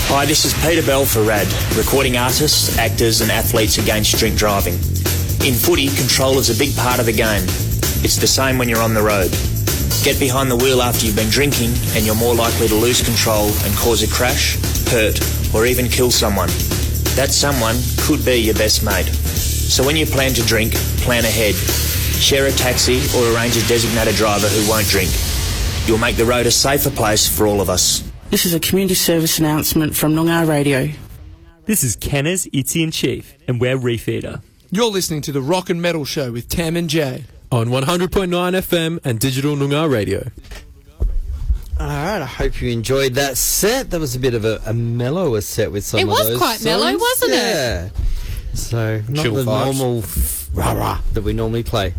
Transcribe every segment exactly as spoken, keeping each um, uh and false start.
Hi, this is Peter Bell for RAD, recording artists, actors and athletes against drink driving. In footy, control is a big part of the game. It's the same when you're on the road. Get behind the wheel after you've been drinking and you're more likely to lose control and cause a crash, hurt or even kill someone. That someone could be your best mate. So when you plan to drink, plan ahead. Share a taxi or arrange a designated driver who won't drink. You'll make the road a safer place for all of us. This is a community service announcement from Noongar Radio. This is Kenner's Itzy and Chief, and we're Refeeder. You're listening to the Rock and Metal Show with Tam and Jay. On one hundred point nine F M and digital Noongar Radio. Alright, I hope you enjoyed that set. That was a bit of a, a mellower set with some it of those It was quite songs. mellow, wasn't yeah. it? Yeah. So, not Chill the vibes. normal f- rah-rah that we normally play.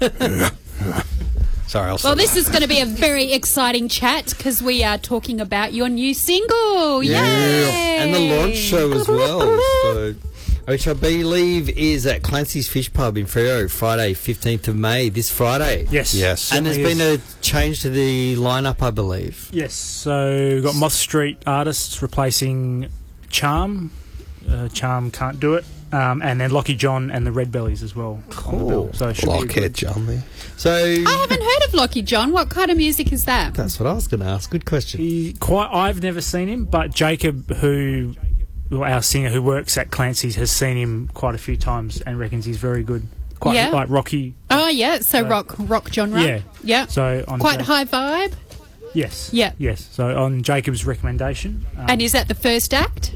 Sorry, I'll Well, this is going to be a very exciting chat because we are talking about your new single. Yeah. Yay! And the launch show as well. So, which I believe is at Clancy's Fish Pub in Freo, Friday, fifteenth of May, this Friday. Yes. Yes. And there's Certainly been a change to the lineup, I believe. Yes, so we've got Moth Street artists replacing Charm. Uh, Charm can't do it. Um, and then Lockie John and the Red Bellies as well. On the bill. So it should be Lockheed good. John there. So, I haven't heard of Lockie John. What kind of music is that? that's what I was going to ask. Good question. He, quite, I've never seen him, but Jacob, who well, our singer who works at Clancy's, has seen him quite a few times and reckons he's very good. Quite Yeah. like Rocky. Oh, yeah. So Uh, rock rock genre. Yeah. Yeah. So on Quite Ja- high vibe. Yes. Yeah. Yes. So on Jacob's recommendation. Um, And is that the first act?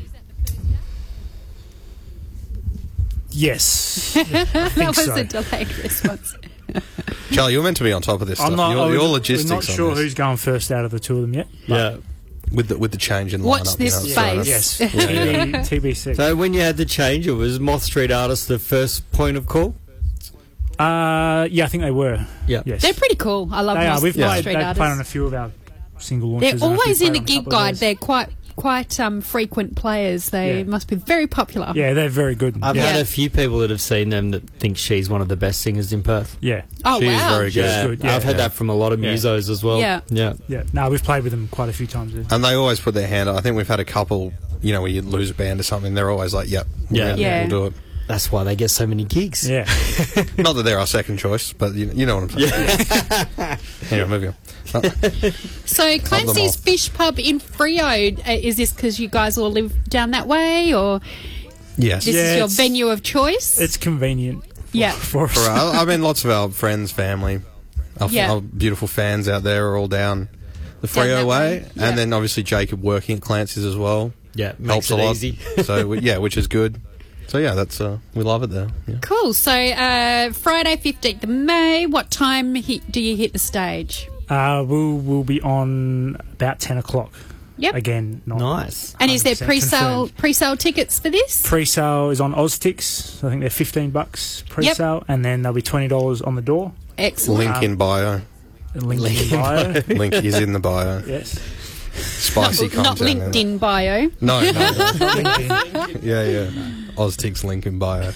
yes. That was so. a delayed response. Charlie, you're meant to be on top of this I'm stuff. not. You're, I was- you're logistics We're not on sure this. who's going first out of the two of them yet. Yeah. with the with the change in lineup. Watch this you know, space. so Yes. T B, T B C. So, when you had the change, it was Moth Street artists the first point of call? Uh, yeah, I think they were. Yeah. Yes. They're pretty cool. I love They are. Moth We've Street played, they've artists. played on a few of our single They're launches. and I think always in played the on a gig couple of guide. theirs. They're quite quite um, frequent players. They Yeah. must be very popular. Yeah, they're very good. I've yeah. had Yeah. a few people that have seen them that think she's one of the best singers in Perth. yeah. Oh, She's wow. very good. Yeah, good, yeah. I've had Yeah. that from a lot of Yeah. musos as well. Yeah. Yeah. Yeah. No, we've played with them quite a few times. Yeah. And they always put their hand up. I think we've had a couple, you know, where you lose a band or something, they're always like, yep, Yeah. yeah, Yeah. we'll do it. That's why they get so many gigs. Yeah. Not that they're our second choice, but you, you know what I'm saying. Anyway, moving on. Uh, So Clancy's off. Fish Pub in Freo, uh, is this because you guys all live down that way, or yes. this Yeah, is your it's- venue of choice? It's convenient. Yeah. For us. For our, I mean, lots of our friends, family, our, Yeah. our beautiful fans out there are all down the Down Freo that way. way, yeah. And then obviously Jacob working at Clancy's as well. Yeah, Helps makes a it lot. easy. So, we- yeah, which is good. So, yeah, that's uh, we love it there. Yeah. Cool. So uh, Friday, fifteenth of May, what time hit, do you hit the stage? Uh, we'll, we'll be on about ten o'clock. Yep. Again, not Nice. And is there one hundred percent pre-sale confirmed. pre-sale tickets for this? Pre-sale is on Oztix. I think they're fifteen bucks pre-sale, and then they'll be twenty dollars on the door. Excellent. Link in bio. Link, Link in bio. Link is in the bio. Yes. Spicy Not, not content. in it. LinkedIn bio. No, no, no. LinkedIn. Yeah, yeah. Oztig's link in bio.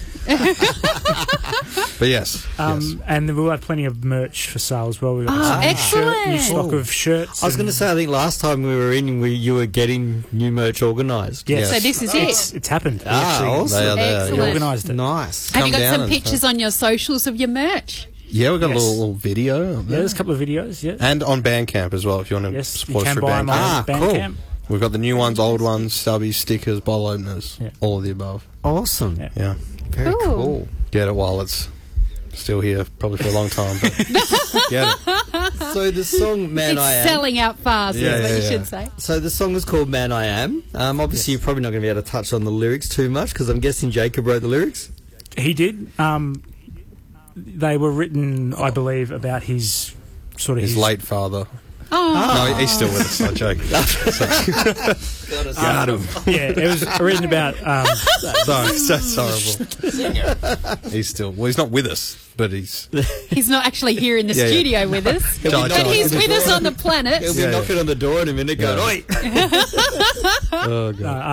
But yes, Um, yes. And we'll have plenty of merch for sale as well. We've got Oh, some new excellent. new stock of shirts. I was going to and- say, I think last time we were in, we, you were getting new merch organised. Yes. So this is It's, it. it's happened. We Ah, actually- awesome. They are there. Excellent. Yeah. We organised it. Nice. Have you come got down some and pictures on your socials of your merch? Yeah, we've got Yes. a little, little video. of Yeah, that. there's a couple of videos, yeah. And on Bandcamp as well, if you want to Yes, you support us can through buy them Bandcamp. on Ah, cool. Bandcamp. We've got the new ones, old ones, stubbies, stickers, bottle openers, Yeah. all of the above. Awesome. Yeah. Yeah. Very Cool. cool. Get it while it's still here, probably for a long time. But get it. So the song "Man it's I Am." selling out fast, Yeah, is what yeah, you yeah. should say. So the song is called "Man I Am." Um, obviously, you're probably not going to be able to touch on the lyrics too much because I'm guessing Jacob wrote the lyrics. He did. Um, they were written, I believe, about his sort of His his, late father. Oh, No, he's still with us. I joke. Got him. Yeah, it was written about. Um, Sorry, that's horrible. He's still well. He's not with us, but he's. he's not actually here in the Yeah, yeah. studio with us, Charlie, but Charlie. he's with us on the planet. He'll be Yeah, knocking on the door in a minute, going, Yeah. "Oi!" Oh god. uh,